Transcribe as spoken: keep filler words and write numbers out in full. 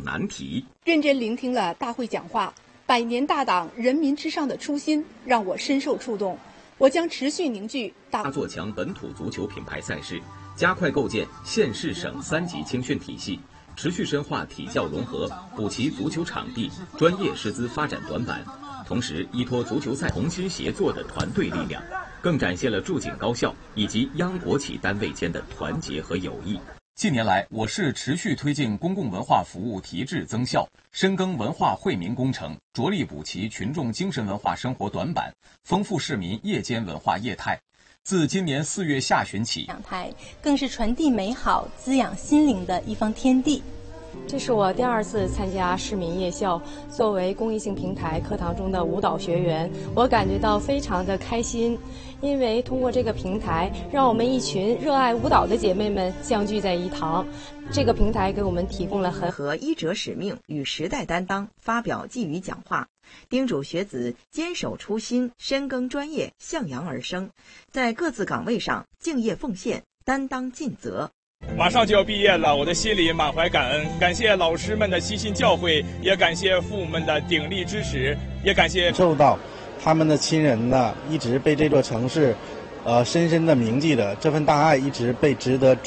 难题。 认真聆听了大会讲话，百年大党人民至上的初心让我深受触动。我将持续凝聚大做强本土足球品牌赛事，加快构建县市省三级青训体系，持续深化体教融合，补齐足球场地、专业师资发展短板。同时，依托足球赛同心协作的团队力量，更展现了驻警高校以及央国企单位间的团结和友谊。 近年来，我市持续推进公共文化服务提质增效，深耕文化惠民工程，着力补齐群众精神文化生活短板，丰富市民夜间文化业态。自今年四月下旬起， 讲台更是传递美好、滋养心灵的一方天地。 这是我第二次参加市民夜校，作为公益性平台课堂中的舞蹈学员，我感觉到非常的开心，因为通过这个平台，让我们一群热爱舞蹈的姐妹们相聚在一堂。这个平台给我们提供了很和医者使命与时代担当发表寄语讲话，叮嘱学子坚守初心，深耕专业，向阳而生，在各自岗位上敬业奉献，担当尽责。 马上就要毕业了，我的心里满怀感恩，感谢老师们的悉心教诲，也感谢父母们的鼎力支持，也感谢受到他们的亲人呢，一直被这座城市，呃，深深的铭记着，这份大爱一直被值得